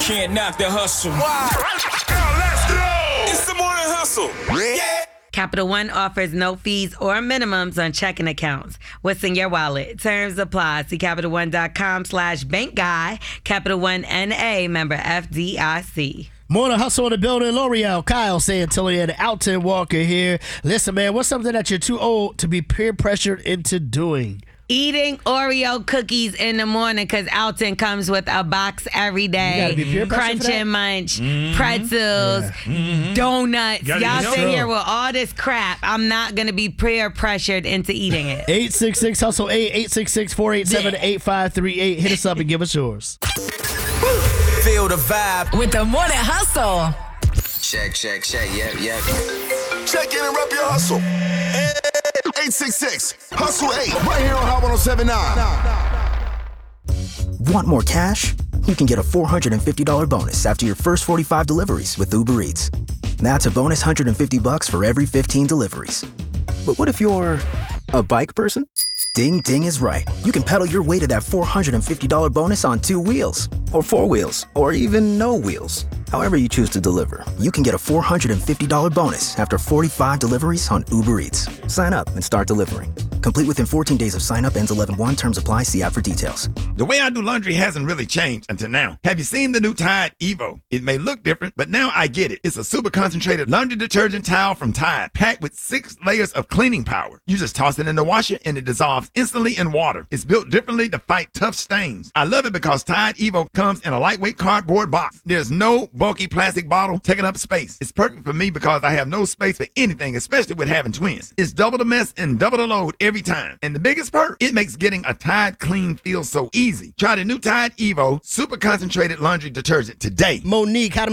can't knock the hustle. Wow. Let's go. It's the morning hustle. Yeah. Capital One offers no fees or minimums on checking accounts. What's in your wallet? Terms apply. See CapitalOne.com/bank guy. Capital One N.A. member FDIC. Morning hustle in the building. L'Oreal, Kyle Santilli, and Alton Walker here. Listen, man, what's something that you're too old to be peer pressured into doing? Eating Oreo cookies in the morning because Alton comes with a box every day. You gotta be peer pressured Crunch for that? and Munch, pretzels, donuts. Y'all sit here with all this crap. I'm not going to be peer pressured into eating it. 866-HUSTLE 866-487-8538. Hit us up and give us yours. Feel the vibe. With the morning hustle. Check. Yep. Check in and rep your hustle. 866-HUSTLE-8. Right here on Hot 107.9. Want more cash? You can get a $450 bonus after your first 45 deliveries with Uber Eats. That's a bonus $150 for every 15 deliveries. But what if you're a bike person? Ding Ding is right. You can pedal your way to that $450 bonus on 2 wheels, or 4 wheels, or even no wheels. However you choose to deliver, you can get a $450 bonus after 45 deliveries on Uber Eats. Sign up and start delivering. Complete within 14 days of sign up. Ends 11/1. Terms apply. See app for details. The way I do laundry hasn't really changed until now. Have you seen the new Tide Evo? It may look different, but now I get it. It's a super concentrated laundry detergent towel from Tide, packed with 6 layers of cleaning power. You just toss it in the washer and it dissolves instantly in water. It's built differently to fight tough stains. I love it because Tide Evo comes in a lightweight cardboard box. There's no bulky plastic bottle taking up space. It's perfect for me because I have no space for anything, especially with having twins. It's double the mess and double the load every time. And the biggest perk, it makes getting a Tide clean feel so easy. Try the new Tide Evo Super Concentrated Laundry Detergent today. Monique, how do